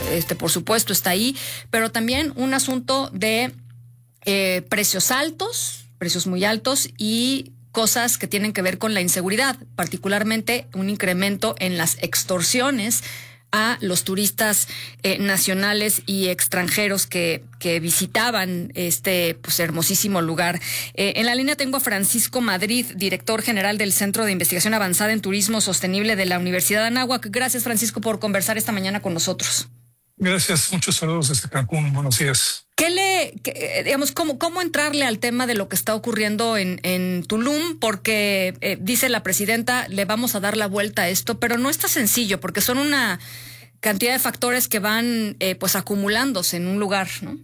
por supuesto, está ahí, pero también un asunto de precios altos, precios muy altos y cosas que tienen que ver con la inseguridad, particularmente un incremento en las extorsiones a los turistas nacionales y extranjeros que visitaban este hermosísimo lugar. En la línea tengo a Francisco Madrid, director general del Centro de Investigación Avanzada en Turismo Sostenible de la Universidad de Anáhuac. Gracias, Francisco, por conversar esta mañana con nosotros. Gracias, muchos saludos desde Cancún. Buenos días. ¿Cómo entrarle al tema de lo que está ocurriendo en Tulum? Porque dice la presidenta, le vamos a dar la vuelta a esto, pero no está sencillo, porque son una cantidad de factores que van acumulándose en un lugar, ¿no?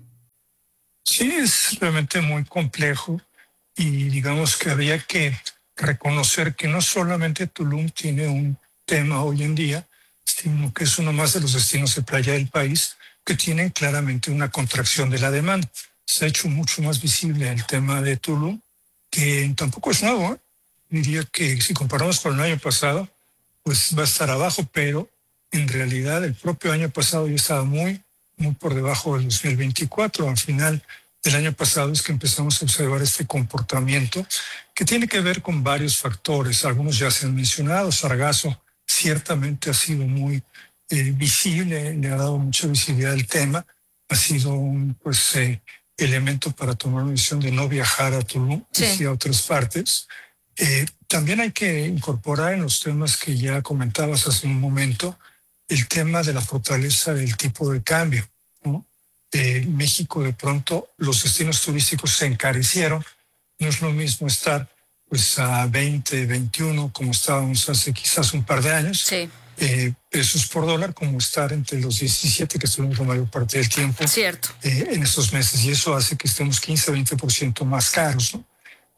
Sí, es realmente muy complejo y digamos que habría que reconocer que no solamente Tulum tiene un tema hoy en día, sino que es uno más de los destinos de playa del país que tienen claramente una contracción de la demanda. Se ha hecho mucho más visible el tema de Tulum, que tampoco es nuevo, ¿eh? Diría que si comparamos con el año pasado, pues va a estar abajo, pero en realidad el propio año pasado ya estaba muy por debajo del 2024. Al final del año pasado es que empezamos a observar este comportamiento que tiene que ver con varios factores. Algunos ya se han mencionado. Sargazo ciertamente ha sido muy visible, le ha dado mucha visibilidad al tema, ha sido un elemento para tomar una decisión de no viajar a Tulum y a otras partes. También hay que incorporar en los temas que ya comentabas hace un momento el tema de la fortaleza del tipo de cambio, ¿no? México, de pronto los destinos turísticos se encarecieron. No es lo mismo estar a 20, 21 como estábamos hace quizás un par de años, pesos por dólar, como estar entre los 17 que estuvimos la mayor parte del tiempo en estos meses, y eso hace que estemos 15, 20% más caros, ¿no?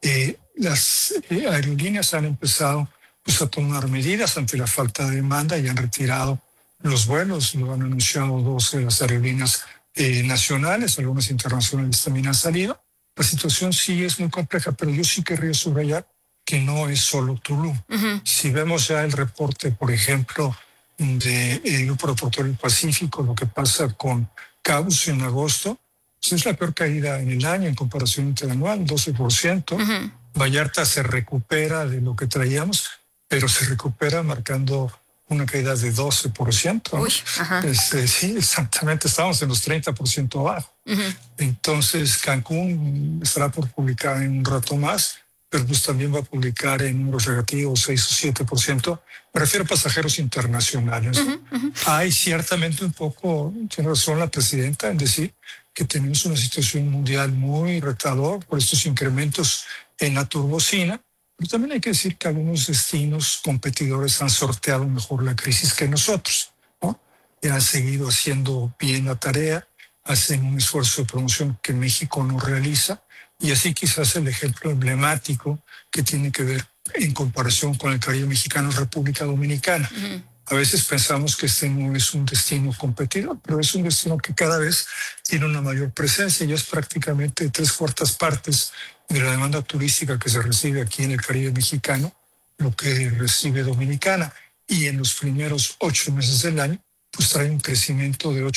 Las aerolíneas han empezado a tomar medidas ante la falta de demanda y han retirado los vuelos. Lo han anunciado 12 de las aerolíneas nacionales, algunas internacionales también han salido. La situación sí es muy compleja, pero yo sí querría subrayar que no es solo Tulum. Uh-huh. Si vemos ya el reporte, por ejemplo, del Grupo Aeroportuario del Pacífico, lo que pasa con Cabos en agosto, pues es la peor caída en el año en comparación interanual, 12%. Uh-huh. Vallarta se recupera de lo que traíamos, pero se recupera marcando una caída de 12%. Uy, ajá. Sí, exactamente, estábamos en los 30% abajo. Uh-huh. Entonces Cancún estará por publicar en un rato más, pero pues también va a publicar en números negativos 6 o 7%. Me refiero a pasajeros internacionales. Uh-huh, uh-huh. Hay ciertamente un poco, tiene razón la presidenta en decir que tenemos una situación mundial muy retadora por estos incrementos en la turbocina, pero también hay que decir que algunos destinos competidores han sorteado mejor la crisis que nosotros, ¿no? Y han seguido haciendo bien la tarea, hacen un esfuerzo de promoción que México no realiza, y así quizás el ejemplo emblemático que tiene que ver en comparación con el Caribe mexicano es República Dominicana. Uh-huh. A veces pensamos que este no es un destino competidor, pero es un destino que cada vez tiene una mayor presencia y es prácticamente 3/4 partes de la demanda turística que se recibe aquí en el Caribe mexicano, lo que recibe Dominicana. Y en los primeros 8 meses del año, pues trae un crecimiento de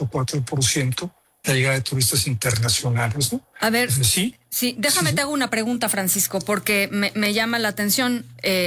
8.4% la llegada de turistas internacionales, ¿no? A ver, sí, déjame te hago una pregunta, Francisco, porque me llama la atención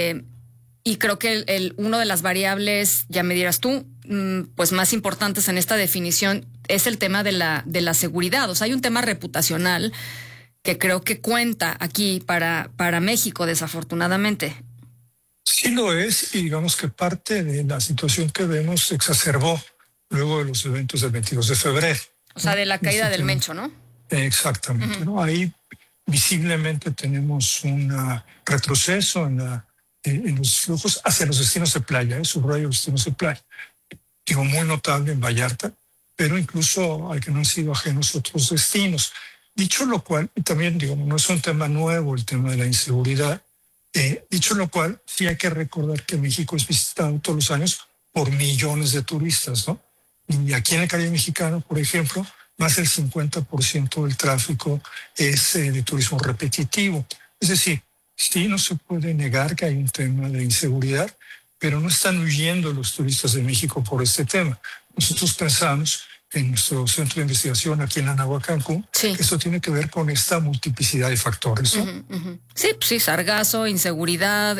y creo que uno de las variables, ya me dirás tú, pues más importantes en esta definición es el tema de la seguridad. O sea, hay un tema reputacional que creo que cuenta aquí para México, desafortunadamente. Sí lo es, y digamos que parte de la situación que vemos se exacerbó luego de los eventos del 22 de febrero. O sea, de la caída del Mencho, ¿no? Exactamente, uh-huh. ¿no? Ahí visiblemente tenemos un retroceso en los flujos hacia los destinos de playa, subrayo los destinos de playa. Digo, muy notable en Vallarta, pero incluso al que no han sido ajenos otros destinos. Dicho lo cual, y también digo, no es un tema nuevo el tema de la inseguridad, dicho lo cual, sí hay que recordar que México es visitado todos los años por millones de turistas, ¿no? Y aquí en el Caribe mexicano, por ejemplo, más del 50% del tráfico es de turismo repetitivo. Es decir, sí no se puede negar que hay un tema de inseguridad, pero no están huyendo los turistas de México por este tema. Nosotros pensamos en nuestro centro de investigación aquí en Anáhuac, Cancún, Sí. que eso tiene que ver con esta multiplicidad de factores, ¿no? Sí, pues sí, sargazo, inseguridad,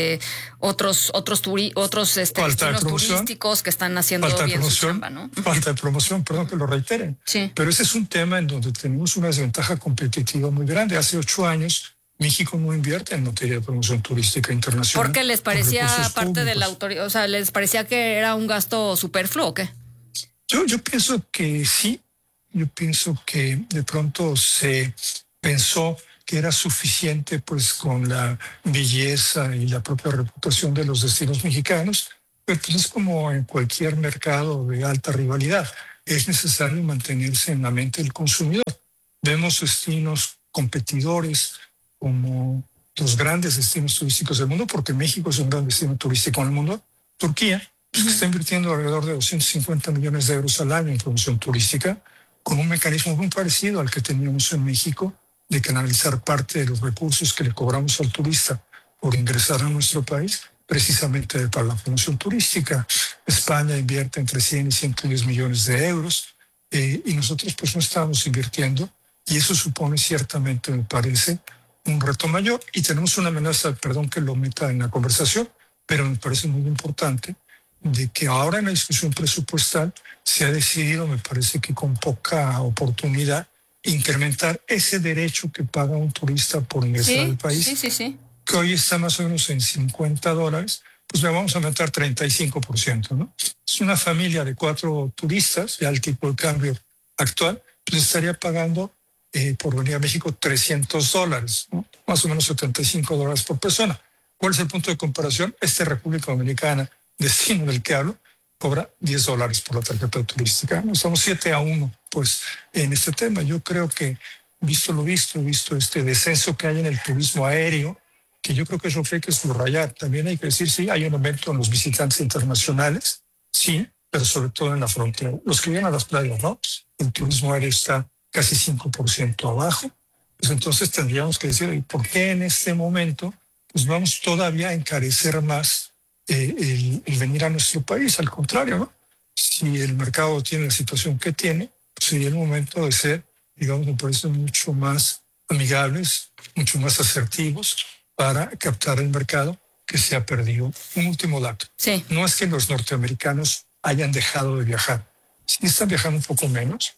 otros destinos turísticos que están haciendo bien su chamba, ¿no? Falta de promoción, perdón que lo reitere. Sí. Pero ese es un tema en donde tenemos una desventaja competitiva muy grande. Hace 8 años México no invierte en materia de promoción turística internacional. ¿Porque les parecía parte de la autoridad, o sea, les parecía que era un gasto superfluo o qué? Yo pienso que sí. Yo pienso que de pronto se pensó que era suficiente pues con la belleza y la propia reputación de los destinos mexicanos, pero pues es como en cualquier mercado de alta rivalidad. Es necesario mantenerse en la mente del consumidor. Vemos destinos competidores como los grandes destinos turísticos del mundo, porque México es un gran destino turístico en el mundo. Turquía, pues, que está invirtiendo alrededor de 250 millones de euros al año en promoción turística, con un mecanismo muy parecido al que teníamos en México, de canalizar parte de los recursos que le cobramos al turista por ingresar a nuestro país, precisamente para la promoción turística. España invierte entre 100 y 110 millones de euros, y nosotros pues no estábamos invirtiendo, y eso supone ciertamente, me parece, un reto mayor, y tenemos una amenaza, perdón que lo meta en la conversación, pero me parece muy importante, de que ahora en la discusión presupuestal se ha decidido, me parece que con poca oportunidad, incrementar ese derecho que paga un turista por ingresar al país, sí. que hoy está más o menos en $50, pues le vamos a aumentar 35%, ¿no? Es una familia de 4 turistas, ya el tipo de cambio actual, pues estaría pagando por venir a México $300, ¿no? Más o menos $75 por persona. ¿Cuál es el punto de comparación? República Dominicana, destino del que hablo, cobra $10 por la tarjeta turística. Estamos 7-1, pues, en este tema. Yo creo que, visto este descenso que hay en el turismo aéreo, que yo creo que eso hay que subrayar. También hay que decir, sí, hay un aumento en los visitantes internacionales, sí, pero sobre todo en la frontera. Los que vienen a las playas, ¿no? El turismo aéreo está casi 5% abajo. Pues entonces tendríamos que decir, ¿y por qué en este momento pues vamos todavía a encarecer más el venir a nuestro país? Al contrario, ¿no? Si el mercado tiene la situación que tiene, pues sería el momento de ser, digamos, me parece mucho más amigables, mucho más asertivos para captar el mercado que se ha perdido. Un último dato. Sí. No es que los norteamericanos hayan dejado de viajar. Sí están viajando un poco menos,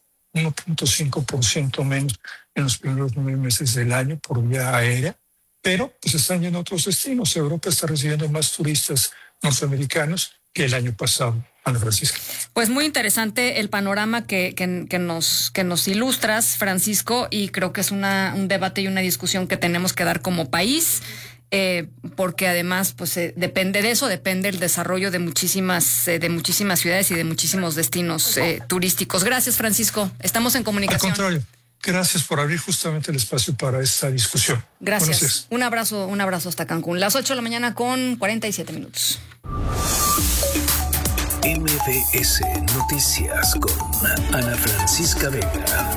1.5% menos en los primeros 9 meses del año por vía aérea, pero pues están yendo a otros destinos. Europa está recibiendo más turistas norteamericanos que el año pasado, Ana Francisca. Pues muy interesante el panorama que nos ilustras, Francisco, y creo que es un debate y una discusión que tenemos que dar como país, porque además pues depende de eso, depende el desarrollo de muchísimas ciudades y de muchísimos destinos turísticos. Gracias, Francisco. Estamos en comunicación. Al contrario. Gracias por abrir justamente el espacio para esta discusión. Gracias. Un abrazo hasta Cancún. Las 8 de la mañana con 47 minutos. MBS Noticias con Ana Francisca Vega.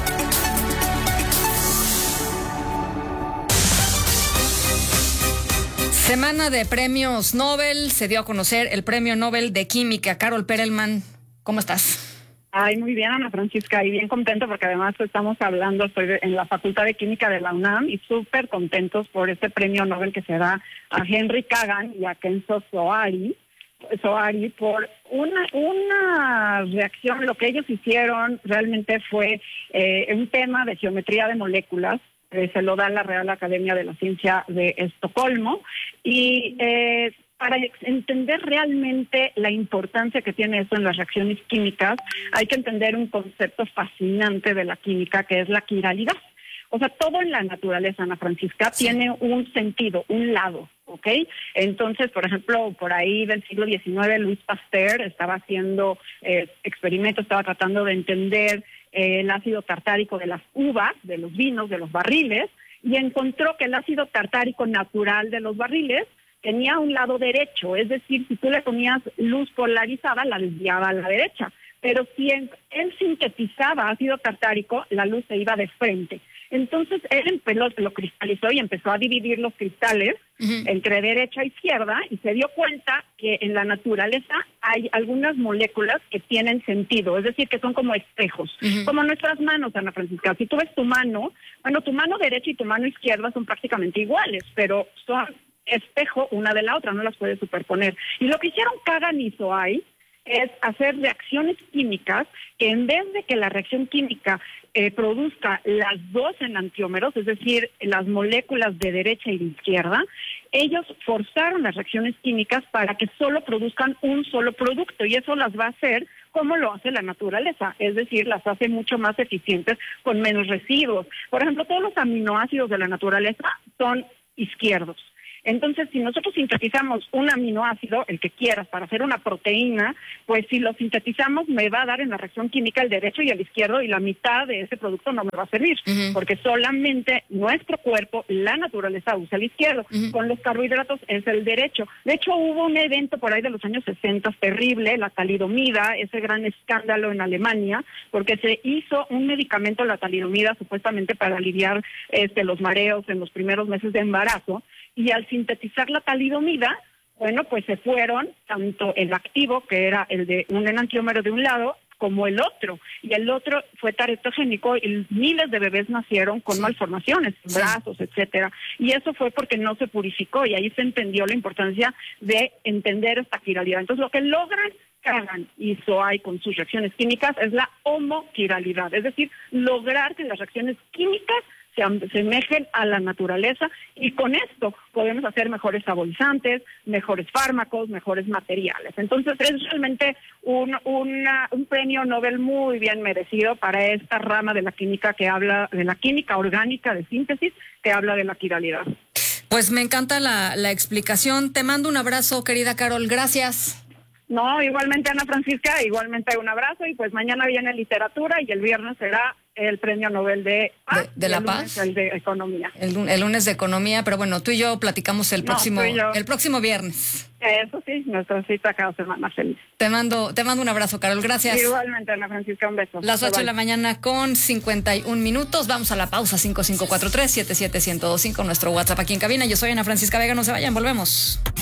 Semana de premios Nobel. Se dio a conocer el premio Nobel de Química. Carol Perelman, ¿cómo estás? Ay, muy bien, Ana Francisca, y bien contento porque además estamos hablando, estoy en la Facultad de Química de la UNAM y súper contentos por este premio Nobel que se da a Henry Kagan y a Kenzo Sohari por una reacción. Lo que ellos hicieron realmente fue un tema de geometría de moléculas. Se lo da la Real Academia de la Ciencia de Estocolmo y para entender realmente la importancia que tiene esto en las reacciones químicas, hay que entender un concepto fascinante de la química, que es la quiralidad. O sea, todo en la naturaleza, Ana Francisca, tiene un sentido, un lado, ¿ok? Entonces, por ejemplo, por ahí del siglo XIX, Louis Pasteur estaba haciendo experimentos, estaba tratando de entender el ácido tartárico de las uvas, de los vinos, de los barriles, y encontró que el ácido tartárico natural de los barriles tenía un lado derecho, es decir, si tú le ponías luz polarizada, la desviaba a la derecha, pero si él sintetizaba ácido tartárico, la luz se iba de frente. Entonces él lo cristalizó y empezó a dividir los cristales entre derecha e izquierda y se dio cuenta que en la naturaleza hay algunas moléculas que tienen sentido, es decir, que son como espejos, como nuestras manos, Ana Francisca. Si tú ves tu mano, bueno, tu mano derecha y tu mano izquierda son prácticamente iguales, pero son espejo una de la otra, no las puedes superponer. Y lo que hicieron Kagan y Soay es hacer reacciones químicas que en vez de que la reacción química produzca las dos enantiómeros, es decir, las moléculas de derecha y de izquierda, ellos forzaron las reacciones químicas para que solo produzcan un solo producto, y eso las va a hacer como lo hace la naturaleza, es decir, las hace mucho más eficientes con menos residuos. Por ejemplo, todos los aminoácidos de la naturaleza son izquierdos. Entonces, si nosotros sintetizamos un aminoácido, el que quieras, para hacer una proteína, pues si lo sintetizamos me va a dar en la reacción química el derecho y el izquierdo, y la mitad de ese producto no me va a servir, porque solamente nuestro cuerpo, la naturaleza, usa el izquierdo. Con los carbohidratos es el derecho. De hecho, hubo un evento por ahí de los años 60 terrible, la talidomida, ese gran escándalo en Alemania, porque se hizo un medicamento, la talidomida, supuestamente para aliviar los mareos en los primeros meses de embarazo, y al sintetizar la talidomida, bueno, pues se fueron tanto el activo, que era el de un enantiómero de un lado, como el otro, y el otro fue teratogénico y miles de bebés nacieron con malformaciones, brazos, etcétera, y eso fue porque no se purificó, y ahí se entendió la importancia de entender esta quiralidad. Entonces, lo que logran Kagan y Soay con sus reacciones químicas es la homoquiralidad, es decir, lograr que las reacciones químicas se asemejen a la naturaleza, y con esto podemos hacer mejores saborizantes, mejores fármacos, mejores materiales. Entonces es realmente un premio Nobel muy bien merecido para esta rama de la química que habla de la química orgánica de síntesis, que habla de la quiralidad. Pues me encanta la explicación. Te mando un abrazo, querida Carol. Gracias. No, igualmente, Ana Francisca, igualmente un abrazo, y pues mañana viene literatura y el viernes será el premio Nobel de Paz. ¿De la Paz? El de Economía. El lunes de Economía, pero bueno, tú y yo platicamos el próximo viernes. Eso sí, nuestra cita cada semana feliz. Te mando un abrazo, Carol, gracias. Igualmente, Ana Francisca, un beso. Las 8 de la mañana con 51 minutos. Vamos a la pausa. 5543-77125, nuestro WhatsApp aquí en cabina. Yo soy Ana Francisca Vega, no se vayan, volvemos.